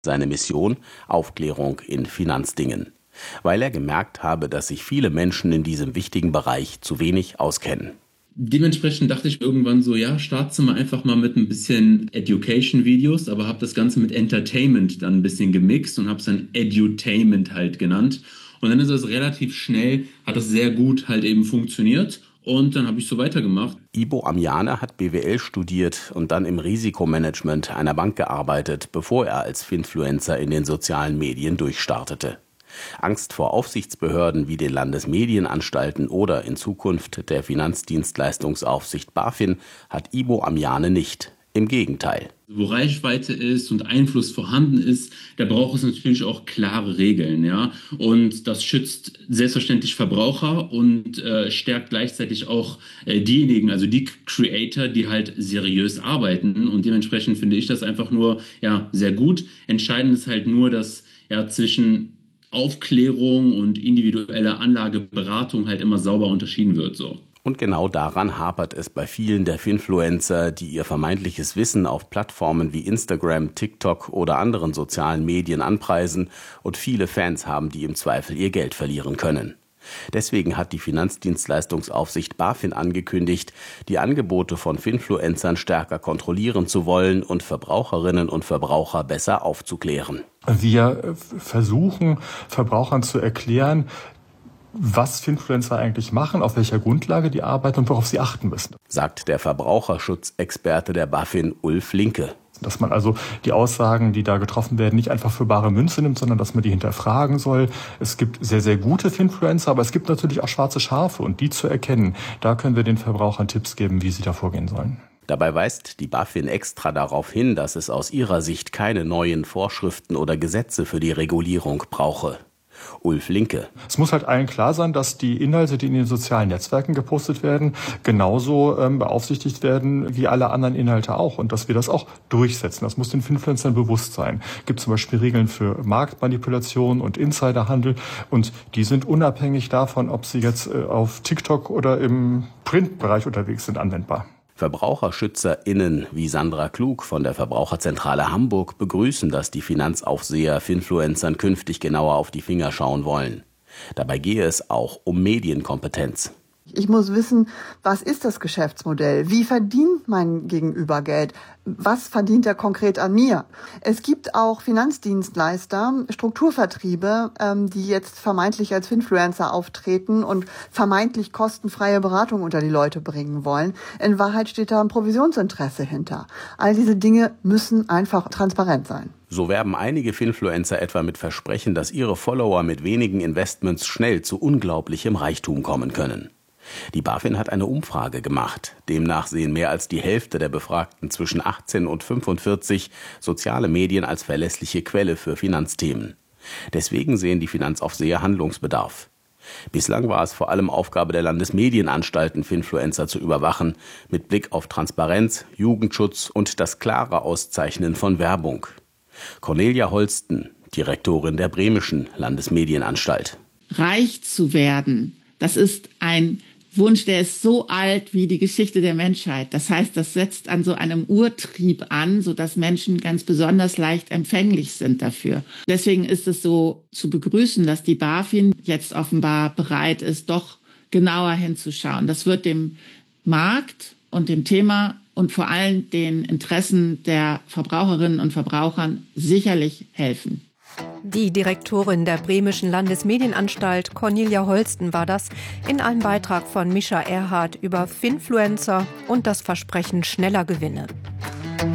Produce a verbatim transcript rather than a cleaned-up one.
Seine Mission: Aufklärung in Finanzdingen. Weil er gemerkt habe, dass sich viele Menschen in diesem wichtigen Bereich zu wenig auskennen. Dementsprechend dachte ich irgendwann so, ja, startest du mal einfach mal mit ein bisschen Education-Videos, aber habe das Ganze mit Entertainment dann ein bisschen gemixt und habe es dann Edutainment halt genannt. Und dann ist es relativ schnell, hat das sehr gut halt eben funktioniert. Und dann habe ich so weitergemacht. Ibo Amjane hat B W L studiert und dann im Risikomanagement einer Bank gearbeitet, bevor er als Finfluencer in den sozialen Medien durchstartete. Angst vor Aufsichtsbehörden wie den Landesmedienanstalten oder in Zukunft der Finanzdienstleistungsaufsicht BaFin hat Ibo Amjane nicht. Im Gegenteil. Wo Reichweite ist und Einfluss vorhanden ist, da braucht es natürlich auch klare Regeln, ja. Und das schützt selbstverständlich Verbraucher und äh, stärkt gleichzeitig auch äh, diejenigen, also die Creator, die halt seriös arbeiten. Und dementsprechend finde ich das einfach nur ja sehr gut. Entscheidend ist halt nur, dass ja zwischen Aufklärung und individuelle Anlageberatung halt immer sauber unterschieden wird, so. Und genau daran hapert es bei vielen der Finfluencer, die ihr vermeintliches Wissen auf Plattformen wie Instagram, TikTok oder anderen sozialen Medien anpreisen und viele Fans haben, die im Zweifel ihr Geld verlieren können. Deswegen hat die Finanzdienstleistungsaufsicht BaFin angekündigt, die Angebote von Finfluencern stärker kontrollieren zu wollen und Verbraucherinnen und Verbraucher besser aufzuklären. Wir versuchen, Verbrauchern zu erklären, was Finfluencer eigentlich machen, auf welcher Grundlage die arbeiten und worauf sie achten müssen. Sagt der Verbraucherschutzexperte der BaFin Ulf Linke. Dass man also die Aussagen, die da getroffen werden, nicht einfach für bare Münze nimmt, sondern dass man die hinterfragen soll. Es gibt sehr, sehr gute Finfluencer, aber es gibt natürlich auch schwarze Schafe und die zu erkennen, da können wir den Verbrauchern Tipps geben, wie sie da vorgehen sollen. Dabei weist die BaFin extra darauf hin, dass es aus ihrer Sicht keine neuen Vorschriften oder Gesetze für die Regulierung brauche. Ulf Linke. Es muss halt allen klar sein, dass die Inhalte, die in den sozialen Netzwerken gepostet werden, genauso ähm, beaufsichtigt werden wie alle anderen Inhalte auch und dass wir das auch durchsetzen. Das muss den Finfluencern bewusst sein. Es gibt zum Beispiel Regeln für Marktmanipulation und Insiderhandel und die sind unabhängig davon, ob sie jetzt äh, auf TikTok oder im Printbereich unterwegs sind, anwendbar. VerbraucherschützerInnen wie Sandra Klug von der Verbraucherzentrale Hamburg begrüßen, dass die Finanzaufseher Finfluencern künftig genauer auf die Finger schauen wollen. Dabei gehe es auch um Medienkompetenz. Ich muss wissen, was ist das Geschäftsmodell? Wie verdient mein Gegenüber Geld? Was verdient er konkret an mir? Es gibt auch Finanzdienstleister, Strukturvertriebe, die jetzt vermeintlich als Finfluencer auftreten und vermeintlich kostenfreie Beratung unter die Leute bringen wollen. In Wahrheit steht da ein Provisionsinteresse hinter. All diese Dinge müssen einfach transparent sein. So werben einige Finfluencer etwa mit Versprechen, dass ihre Follower mit wenigen Investments schnell zu unglaublichem Reichtum kommen können. Die BaFin hat eine Umfrage gemacht. Demnach sehen mehr als die Hälfte der Befragten zwischen achtzehn und fünfundvierzig soziale Medien als verlässliche Quelle für Finanzthemen. Deswegen sehen die Finanzaufseher Handlungsbedarf. Bislang war es vor allem Aufgabe der Landesmedienanstalten, Finfluencer zu überwachen, mit Blick auf Transparenz, Jugendschutz und das klare Auszeichnen von Werbung. Cornelia Holsten, Direktorin der Bremischen Landesmedienanstalt. Reich zu werden, das ist ein Wunsch, der ist so alt wie die Geschichte der Menschheit. Das heißt, das setzt an so einem Urtrieb an, sodass Menschen ganz besonders leicht empfänglich sind dafür. Deswegen ist es so zu begrüßen, dass die BaFin jetzt offenbar bereit ist, doch genauer hinzuschauen. Das wird dem Markt und dem Thema und vor allem den Interessen der Verbraucherinnen und Verbrauchern sicherlich helfen. Die Direktorin der Bremischen Landesmedienanstalt, Cornelia Holsten, war das in einem Beitrag von Mischa Erhardt über Finfluencer und das Versprechen schneller Gewinne.